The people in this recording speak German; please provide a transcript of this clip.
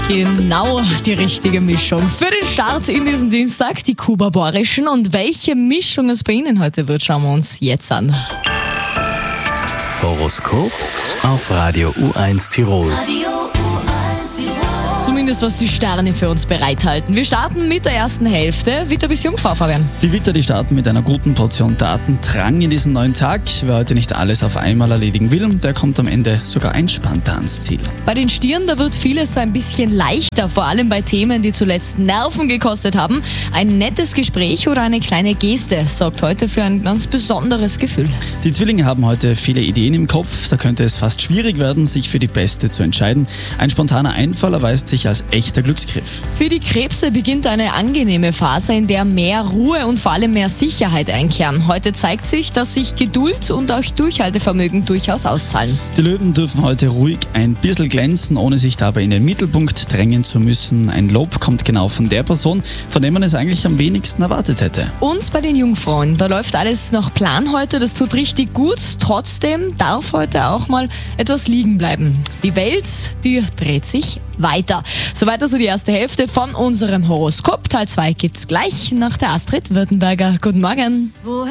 Genau die richtige Mischung für den Start in diesen Dienstag, die kubaborischen. Und welche Mischung es bei Ihnen heute wird, schauen wir uns jetzt an. Horoskop auf Radio U1 Tirol. Zumindest was die Sterne für uns bereithalten. Wir starten mit der ersten Hälfte. Witter bis Jungfrau, Fabian. Die Witter, die starten mit einer guten Portion Tatendrang in diesen neuen Tag. Wer heute nicht alles auf einmal erledigen will, der kommt am Ende sogar entspannter ans Ziel. Bei den Stieren, da wird vieles ein bisschen leichter, vor allem bei Themen, die zuletzt Nerven gekostet haben. Ein nettes Gespräch oder eine kleine Geste sorgt heute für ein ganz besonderes Gefühl. Die Zwillinge haben heute viele Ideen im Kopf. Da könnte es fast schwierig werden, sich für die beste zu entscheiden. Ein spontaner Einfall erweist sich als echter Glücksgriff. Für die Krebse beginnt eine angenehme Phase, in der mehr Ruhe und vor allem mehr Sicherheit einkehren. Heute zeigt sich, dass sich Geduld und auch Durchhaltevermögen durchaus auszahlen. Die Löwen dürfen heute ruhig ein bisschen glänzen, ohne sich dabei in den Mittelpunkt drängen zu müssen. Ein Lob kommt genau von der Person, von der man es eigentlich am wenigsten erwartet hätte. Und bei den Jungfrauen, da läuft alles nach Plan heute, das tut richtig gut. Trotzdem darf heute auch mal etwas liegen bleiben. Die Welt, die dreht sich weiter. Soweit also die erste Hälfte von unserem Horoskop. Teil 2 gibt's gleich nach der Astrid Württemberger. Guten Morgen.